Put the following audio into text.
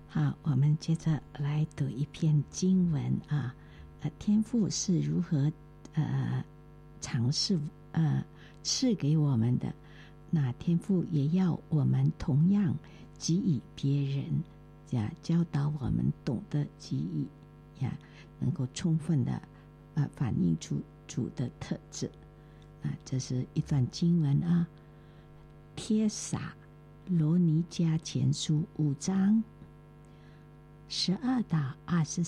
好，我们接着来读一篇经文啊。天父是如何尝试赐给我们的，那天父也要我们同样给予别人，教导我们懂得给予呀，能够充分的反映出主的特质。这是一段经文啊，帖撒罗尼迦前书5章12到24